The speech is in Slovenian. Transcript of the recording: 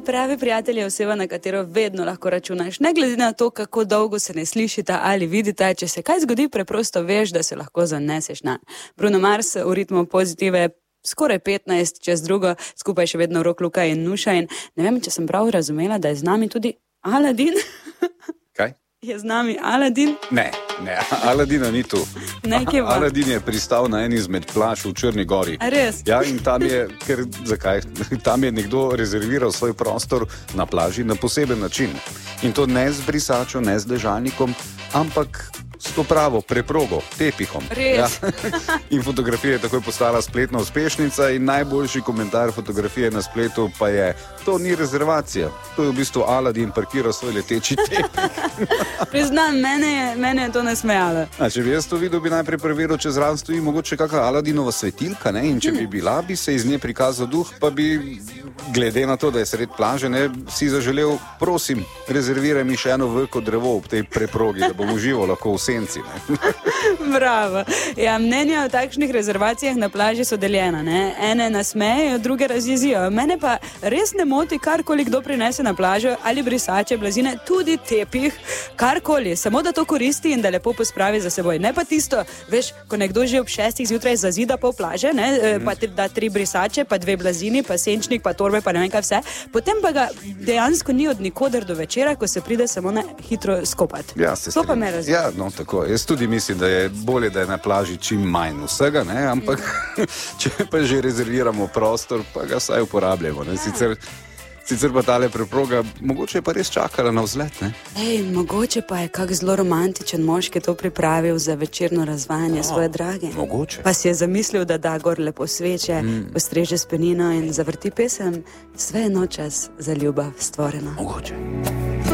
pravi prijatelj je oseba, na katero vedno lahko računaš. Ne glede na to, kako dolgo se ne slišita ali vidita, če se kaj zgodi, preprosto veš, da se lahko zaneseš na. Bruno Mars v ritmu Pozitive skoraj 15 čez drugo, skupaj še vedno Rok, Luka in Nuša. In ne vem, če sem prav razumela, da je z nami tudi Aladin. Kaj? Je z nami Aladin? Ne, Aladina ni tu. Aladin je pristal na eni izmed plaž v Črni Gori. A res? Ja, in tam je, zakaj? Tam je nekdo rezerviral svoj prostor na plaži na poseben način. In to ne z brisačo, ne z ležalnikom, ampak s to pravo preprogo, tepihom. Res? Ja. In fotografija je takoj postala spletna uspešnica in najboljši komentar fotografije na spletu pa je: to ni rezervacija, to je v bistvu Aladin parkiral svoj leteči tepih. Priznam, mene je to nasmejalo. Če bi jaz to videl, bi najprej preveril, če zraven stoji mogoče kakšna Aladinova svetilka, ne? In če bi bila, bi se iz nje prikazal duh, pa bi, glede na to, da je sred plaže, ne, si zaželel: prosim, rezerviraj mi še eno veliko drevo ob tej preprogi, da bom užival lahko v senci. Ne? Bravo. Ja, mnenja o takšnih rezervacijah na plaži so deljena, ne? Ene nasmejejo, druge razjezijo. Mene pa res ne moti, karkoli kdo prinese na plažo, ali brisače, blazine, tudi tepih, karkoli, samo da to koristi in da lepo pospravi za seboj. Ne pa tisto, veš, ko nekdo že ob 6 zjutraj zazida pol plaže, ne, pa da 3 brisače, pa 2 blazini, pa senčnik, pa torbe, pa ne vem kaj vse, potem pa ga dejansko ni od nikoder do večera, ko se pride samo na hitro skopat. Ja, to pa me razumem. Ja, no tako. Jaz tudi mislim, da je bolje, da je na plaži čim manj vsega, ne, ampak če pa že rezerviramo prostor, pa ga vsaj uporabljamo, ne, Sicer pa tale preproga, mogoče je pa res čakala na vzlet, ne? Mogoče pa je kak zelo romantičen moški to pripravil za večerno razvajanje svoje drage. Mogoče. Pa si je zamislil, da da gor lepo sveče, postreže s penino in zavrti pesem: sve je nočas za ljubav stvoreno. Mogoče.